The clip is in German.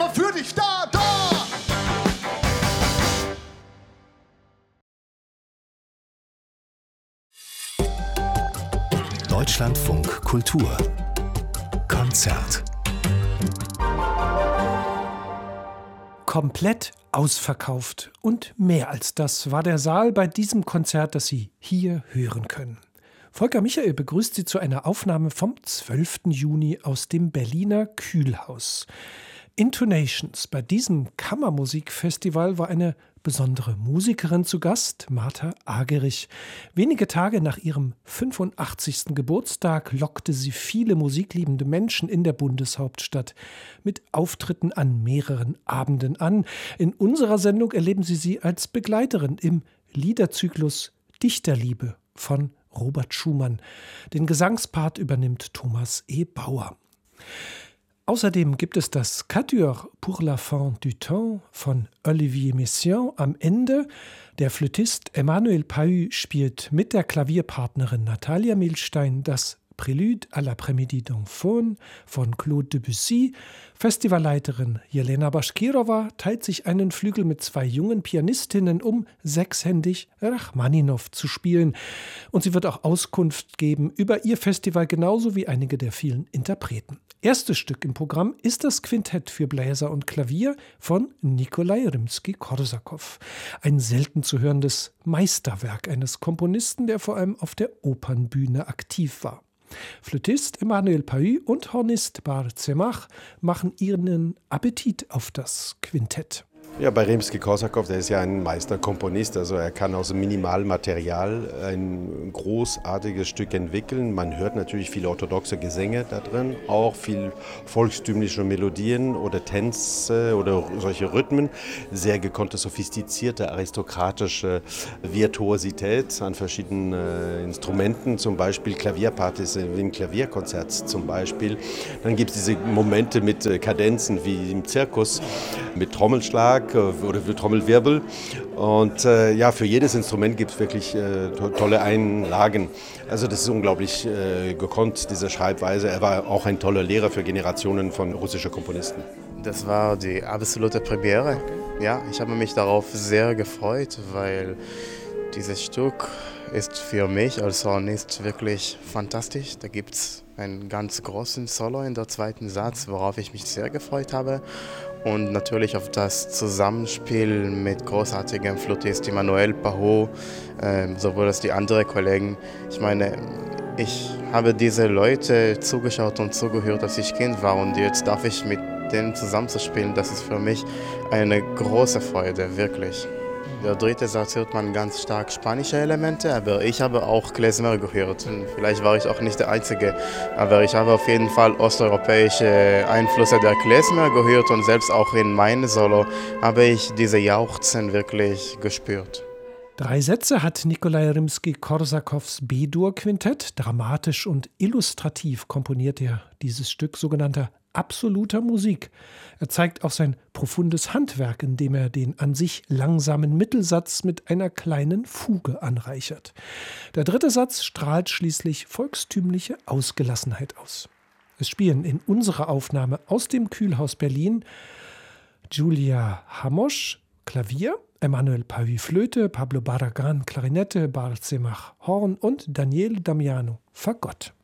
immer für dich da. Deutschlandfunk Kultur Konzert. Komplett ausverkauft und mehr als das war der Saal bei diesem Konzert, das Sie hier hören können. Volker Michael begrüßt Sie zu einer Aufnahme vom 12. Juni aus dem Berliner Kühlhaus. Intonations. Bei diesem Kammermusikfestival war eine besondere Musikerin zu Gast, Martha Argerich. Wenige Tage nach ihrem 85. Geburtstag lockte sie viele musikliebende Menschen in der Bundeshauptstadt mit Auftritten an mehreren Abenden an. In unserer Sendung erleben Sie sie als Begleiterin im Liederzyklus Dichterliebe von Robert Schumann. Den Gesangspart übernimmt Thomas E. Bauer. Außerdem gibt es das Quatuor pour la fin du temps von Olivier Messiaen am Ende. Der Flötist Emmanuel Pahud spielt mit der Klavierpartnerin Natalia Milstein das Prélude à l'après-midi d'un faune von Claude Debussy. Festivalleiterin Jelena Baschkirova teilt sich einen Flügel mit 2 jungen Pianistinnen, um sechshändig Rachmaninow zu spielen. Und sie wird auch Auskunft geben über ihr Festival, genauso wie einige der vielen Interpreten. Erstes Stück im Programm ist das Quintett für Bläser und Klavier von Nikolai Rimski-Korsakow. Ein selten zu hörendes Meisterwerk eines Komponisten, der vor allem auf der Opernbühne aktiv war. Flötist Emmanuel Pahud und Hornist Bar Zemach machen ihren Appetit auf das Quintett. Ja, bei Rimski-Korsakow, der ist ja ein Meisterkomponist, also er kann aus Minimalmaterial ein großartiges Stück entwickeln. Man hört natürlich viele orthodoxe Gesänge da drin, auch viel volkstümliche Melodien oder Tänze oder solche Rhythmen, sehr gekonnte, sophistizierte, aristokratische Virtuosität an verschiedenen Instrumenten, zum Beispiel Klavierpartys im Klavierkonzert zum Beispiel. Dann gibt es diese Momente mit Kadenzen wie im Zirkus, mit Trommelschlag oder für Trommelwirbel. Und ja, für jedes Instrument gibt es wirklich tolle Einlagen. Also das ist unglaublich gekonnt, diese Schreibweise. Er war auch ein toller Lehrer für Generationen von russischen Komponisten. Das war die absolute Premiere. Ja, ich habe mich darauf sehr gefreut, weil dieses Stück ist für mich als Hornist wirklich fantastisch. Da gibt es einen ganz großen Solo in der zweiten Satz, worauf ich mich sehr gefreut habe. Und natürlich auf das Zusammenspiel mit großartigem Flötist Emmanuel Pahud, sowohl als die anderen Kollegen. Ich meine, ich habe diese Leute zugeschaut und zugehört, als ich Kind war, und jetzt darf ich mit denen zusammenzuspielen. Das ist für mich eine große Freude, wirklich. Der dritte Satz hört man ganz stark spanische Elemente, aber ich habe auch Klezmer gehört. Vielleicht war ich auch nicht der Einzige, aber ich habe auf jeden Fall osteuropäische Einflüsse der Klezmer gehört, und selbst auch in meinem Solo habe ich diese Jauchzen wirklich gespürt. 3 Sätze hat Nikolai Rimski-Korsakows B-Dur-Quintett. Dramatisch und illustrativ komponiert er dieses Stück sogenannter absoluter Musik. Er zeigt auch sein profundes Handwerk, indem er den an sich langsamen Mittelsatz mit einer kleinen Fuge anreichert. Der 3. Satz strahlt schließlich volkstümliche Ausgelassenheit aus. Es spielen in unserer Aufnahme aus dem Kühlhaus Berlin Julia Hamosch, Klavier, Emmanuel Pahud, Flöte, Pablo Barragán, Klarinette, Bar Zemach, Horn und Daniel Damiano, Fagott.